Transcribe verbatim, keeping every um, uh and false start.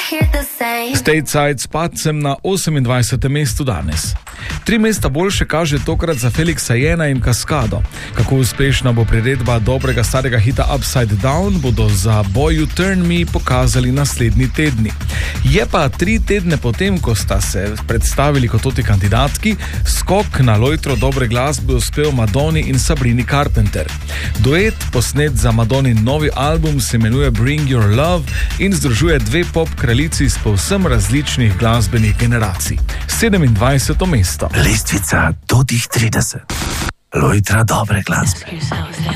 Stateside s padcem na osemindvajsetem mestu danes. Tri mesta boljše kaže tokrat za Felixa Jena in Kaskado. Kako uspešna bo priredba dobrega starega hita Upside Down, bodo za Boy You Turn Me pokazali naslednji tedni. Je pa tri tedne potem, ko sta se predstavili kot toti kandidatki, skok na lojtro dobre glasbe uspel Madonni in Sabrini Carpenter. Duet, posnet za Madonnin novi album, se imenuje Bring Your Love in združuje dve pop kraljici s povsem različnih glasbenih generacij. sedemindvajseto mesto. Lestvica do tih trideset. Lojtra dobre glasbe.